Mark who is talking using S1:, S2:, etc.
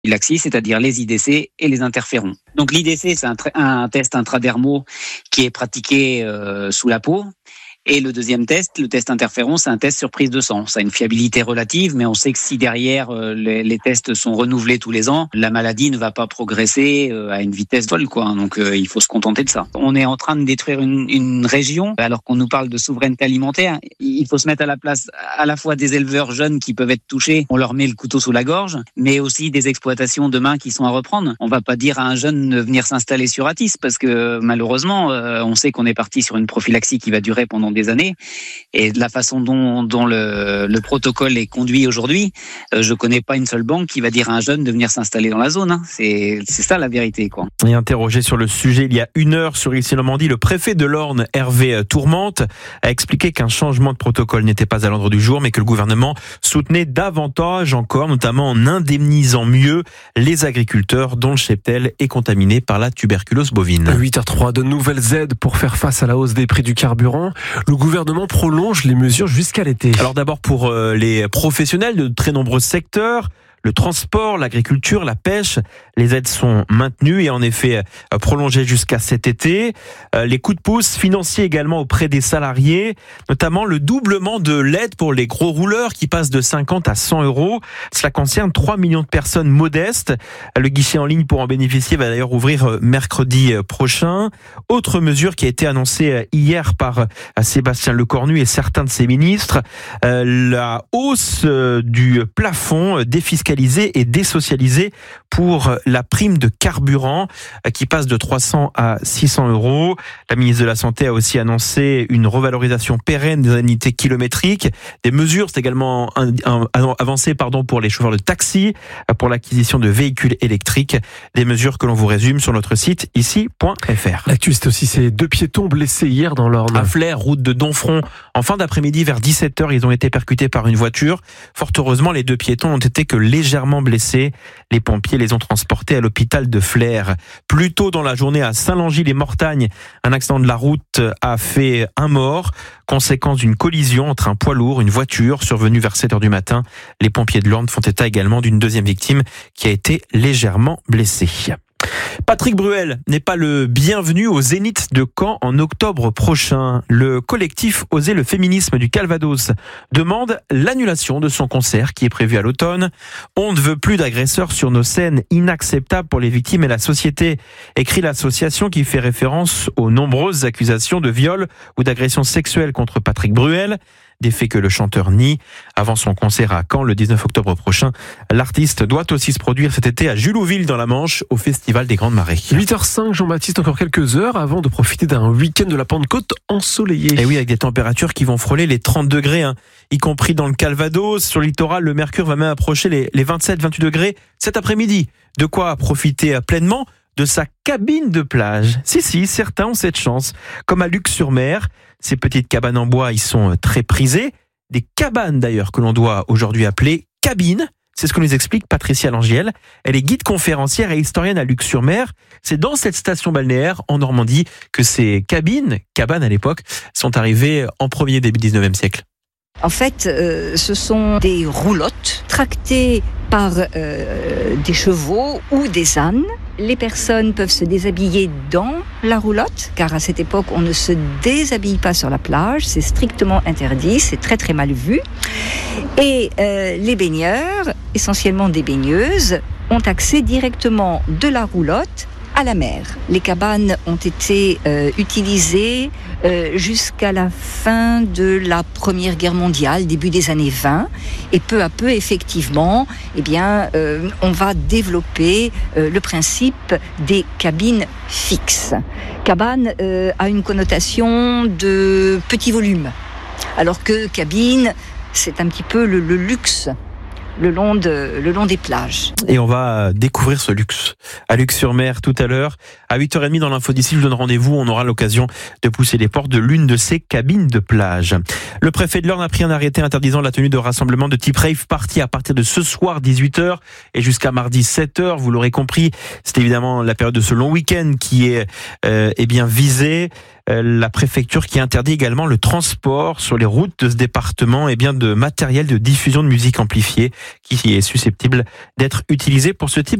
S1: prophylaxie, c'est-à-dire les IDC et les interférons. Donc l'IDC, c'est un test intradermaux qui est pratiqué sous la peau. Et le deuxième test, le test interféron, c'est un test sur prise de sang. Ça a une fiabilité relative, mais on sait que si derrière les tests sont renouvelés tous les ans, la maladie ne va pas progresser à une vitesse folle, quoi. Donc il faut se contenter de ça. On est en train de détruire une région, alors qu'on nous parle de souveraineté alimentaire. Il faut se mettre à la place à la fois des éleveurs jeunes qui peuvent être touchés, on leur met le couteau sous la gorge, mais aussi des exploitations demain qui sont à reprendre. On va pas dire à un jeune de venir s'installer sur Athis, parce que malheureusement, on sait qu'on est parti sur une prophylaxie qui va durer pendant des années, et de la façon dont le protocole est conduit aujourd'hui, je connais pas une seule banque qui va dire à un jeune de venir s'installer dans la zone. C'est ça la vérité, quoi.
S2: Et interrogé sur le sujet il y a 1 heure sur Ici Normandie, le préfet de l'Orne, Hervé Tourmente, a expliqué qu'un changement de protocole n'était pas à l'ordre du jour, mais que le gouvernement soutenait davantage encore, notamment en indemnisant mieux les agriculteurs dont le cheptel est contaminé par la tuberculose bovine.
S3: 8h03, de nouvelles aides pour faire face à la hausse des prix du carburant. Le gouvernement prolonge les mesures jusqu'à l'été.
S2: Alors d'abord pour les professionnels de très nombreux secteurs, le transport, l'agriculture, la pêche, les aides sont maintenues et en effet prolongées jusqu'à cet été. Les coups de pouce financiers également auprès des salariés, notamment le doublement de l'aide pour les gros rouleurs qui passe de 50 à 100 euros. Cela concerne 3 millions de personnes modestes. Le guichet en ligne pour en bénéficier va d'ailleurs ouvrir mercredi prochain. Autre mesure qui a été annoncée hier par Sébastien Lecornu et certains de ses ministres, la hausse du plafond défiscalisé et désocialisé pour la prime de carburant qui passe de 300 à 600 euros. La ministre de la Santé a aussi annoncé une revalorisation pérenne des indemnités kilométriques. Des mesures, c'est également avancé pour les chauffeurs de taxi, pour l'acquisition de véhicules électriques. Des mesures que l'on vous résume sur notre site ici.fr.
S3: L'actu, c'est aussi ces 2 piétons blessés hier dans l'Orne.
S2: À Flers, route de Donfront. En fin d'après-midi, vers 17h, ils ont été percutés par une voiture. Fort heureusement, les 2 piétons n'ont été que légèrement blessés. Les pompiers les ont transportés à l'hôpital de Flers. Plus tôt dans la journée, à Saint-Langy-les-Mortagnes, un accident de la route a fait un mort, conséquence d'une collision entre un poids lourd et une voiture survenue vers 7h du matin. Les pompiers de l'Orne font état également d'une deuxième victime qui a été légèrement blessée. Patrick Bruel n'est pas le bienvenu au Zénith de Caen en octobre prochain. Le collectif Oser le féminisme du Calvados demande l'annulation de son concert qui est prévu à l'automne. On ne veut plus d'agresseurs sur nos scènes, inacceptable pour les victimes et la société, écrit l'association qui fait référence aux nombreuses accusations de viol ou d'agression sexuelle contre Patrick Bruel. Des faits que le chanteur nie. Avant son concert à Caen le 19 octobre prochain, l'artiste doit aussi se produire cet été à Julouville dans la Manche au Festival des Grandes Marées.
S3: 8h05, Jean-Baptiste, encore quelques heures avant de profiter d'un week-end de la Pentecôte ensoleillé.
S2: Et oui, avec des températures qui vont frôler les 30 degrés, y compris dans le Calvados. Sur le littoral, le mercure va même approcher les 27-28 degrés cet après-midi. De quoi profiter pleinement de sa cabine de plage. Si, certains ont cette chance, comme à Luc-sur-Mer. Ces petites cabanes en bois, ils sont très prisées. Des cabanes d'ailleurs que l'on doit aujourd'hui appeler cabines. C'est ce que nous explique Patricia Langiel. Elle est guide conférencière et historienne à Luc-sur-Mer. C'est dans cette station balnéaire en Normandie que ces cabanes à l'époque, sont arrivées en premier début 19e siècle.
S4: En fait, ce sont des roulottes tractées par des chevaux ou des ânes. Les personnes peuvent se déshabiller dans la roulotte, car à cette époque, on ne se déshabille pas sur la plage. C'est strictement interdit, c'est très très mal vu. Et les baigneurs, essentiellement des baigneuses, ont accès directement de la roulotte à la mer. Les cabanes ont été utilisées jusqu'à la fin de la Première Guerre mondiale, début des années 20, et peu à peu, effectivement, on va développer le principe des cabines fixes. Cabane a une connotation de petit volume, alors que cabine, c'est un petit peu le luxe. Le long des plages.
S2: Et on va découvrir ce luxe à Luc-sur-Mer tout à l'heure. À 8h30 dans l'info d'ici, je vous donne rendez-vous. On aura l'occasion de pousser les portes de l'une de ces cabines de plage. Le préfet de l'Orne a pris un arrêté interdisant la tenue de rassemblement de type rave party à partir de ce soir 18h et jusqu'à mardi 7h. Vous l'aurez compris, c'est évidemment la période de ce long week-end qui est visée. La préfecture qui interdit également le transport sur les routes de ce département de matériel de diffusion de musique amplifiée qui est susceptible d'être utilisé pour ce type